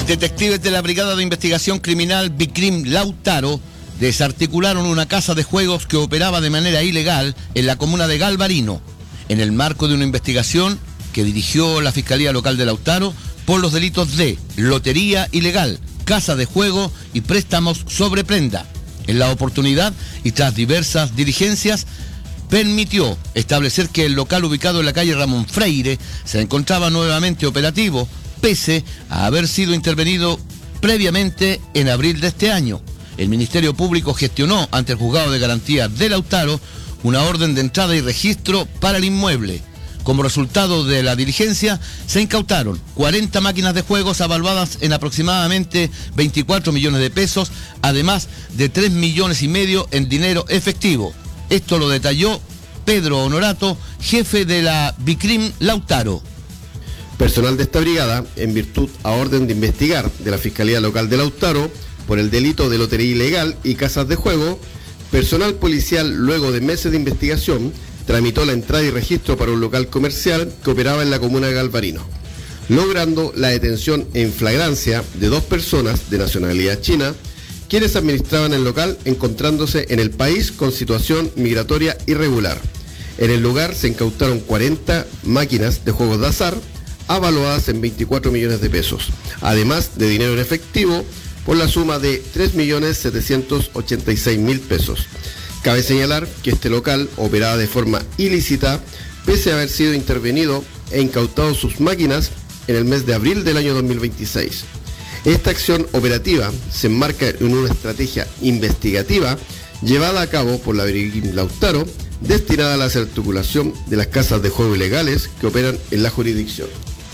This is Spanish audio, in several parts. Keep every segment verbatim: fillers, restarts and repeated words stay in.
Detectives de la Brigada de Investigación Criminal Bicrim Lautaro desarticularon una casa de juegos que operaba de manera ilegal en la comuna de Galvarino, en el marco de una investigación que dirigió la Fiscalía Local de Lautaro por los delitos de lotería ilegal, casa de juego y préstamos sobre prenda. En la oportunidad y tras diversas diligencias, permitió establecer que el local ubicado en la calle Ramón Freire se encontraba nuevamente operativo, pese a haber sido intervenido previamente en abril de este año. El Ministerio Público gestionó ante el Juzgado de Garantía de Lautaro una orden de entrada y registro para el inmueble. Como resultado de la diligencia, se incautaron cuarenta máquinas de juegos avaluadas en aproximadamente veinticuatro millones de pesos, además de tres millones y medio en dinero efectivo. Esto lo detalló Pedro Honorato, jefe de la Bicrim Lautaro. Personal de esta brigada, en virtud a orden de investigar de la Fiscalía Local de Lautaro por el delito de lotería ilegal y casas de juego, personal policial, luego de meses de investigación, tramitó la entrada y registro para un local comercial que operaba en la comuna de Galvarino, logrando la detención en flagrancia de dos personas de nacionalidad china, quienes administraban el local encontrándose en el país con situación migratoria irregular. En el lugar se incautaron cuarenta máquinas de juegos de azar, avaluadas en veinticuatro millones de pesos, además de dinero en efectivo por la suma de tres millones setecientos ochenta y seis mil pesos. Cabe señalar que este local operaba de forma ilícita, pese a haber sido intervenido e incautado sus máquinas en el mes de abril del año dos mil veintiséis. Esta acción operativa se enmarca en una estrategia investigativa llevada a cabo por la Bicrim Lautaro, destinada a la desarticulación de las casas de juego ilegales que operan en la jurisdicción.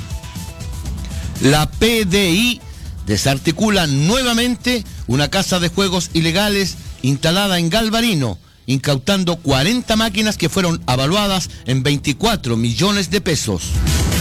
La P D I desarticula nuevamente una casa de juegos ilegales instalada en Galvarino, incautando cuarenta máquinas que fueron avaluadas en veinticuatro millones de pesos.